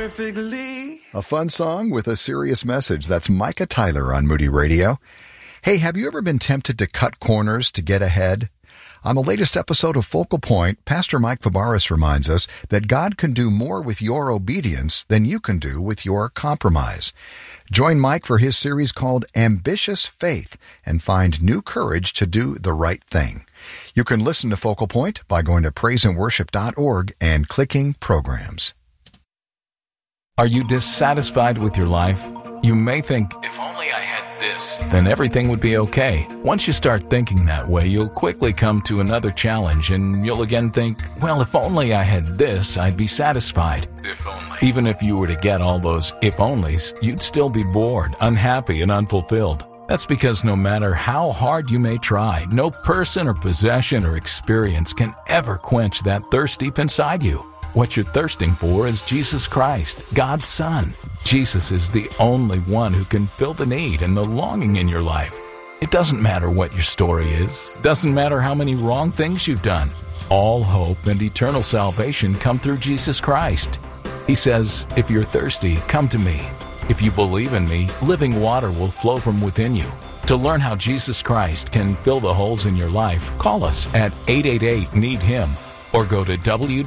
perfectly. A fun song with a serious message. That's Micah Tyler on Moody Radio. Hey, have you ever been tempted to cut corners to get ahead? On the latest episode of Focal Point, Pastor Mike Fabaris reminds us that God can do more with your obedience than you can do with your compromise. Join Mike for his series called Ambitious Faith and find new courage to do the right thing. You can listen to Focal Point by going to praiseandworship.org and clicking Programs. Are you dissatisfied with your life? You may think, if only I had this, then everything would be okay. Once you start thinking that way, you'll quickly come to another challenge and you'll again think, well, if only I had this, I'd be satisfied. If only. Even if you were to get all those if-onlys, you'd still be bored, unhappy, and unfulfilled. That's because no matter how hard you may try, no person or possession or experience can ever quench that thirst deep inside you. What you're thirsting for is Jesus Christ, God's Son. Jesus is the only one who can fill the need and the longing in your life. It doesn't matter what your story is. It doesn't matter how many wrong things you've done. All hope and eternal salvation come through Jesus Christ. He says, if you're thirsty, come to me. If you believe in me, living water will flow from within you. To learn how Jesus Christ can fill the holes in your life, call us at 888-NEED-HIM or go to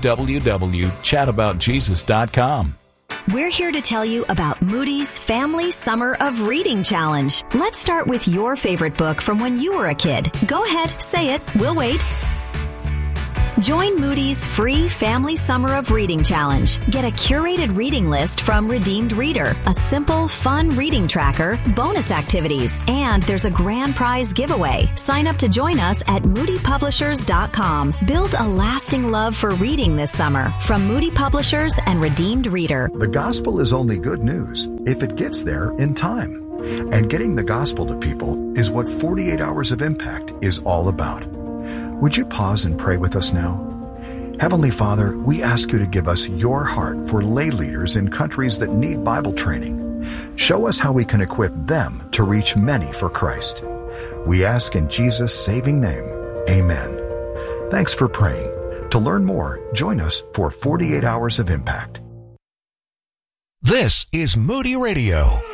www.chataboutjesus.com. We're here to tell you about Moody's Family Summer of Reading Challenge. Let's start with your favorite book from when you were a kid. Go ahead, say it. We'll wait. Join Moody's free Family Summer of Reading Challenge. Get a curated reading list from Redeemed Reader, a simple, fun reading tracker, bonus activities, and there's a grand prize giveaway. Sign up to join us at moodypublishers.com. Build a lasting love for reading this summer from Moody Publishers and Redeemed Reader. The gospel is only good news if it gets there in time. And getting the gospel to people is what 48 Hours of Impact is all about. Would you pause and pray with us now? Heavenly Father, we ask you to give us your heart for lay leaders in countries that need Bible training. Show us how we can equip them to reach many for Christ. We ask in Jesus' saving name, amen. Thanks for praying. To learn more, join us for 48 Hours of Impact. This is Moody Radio.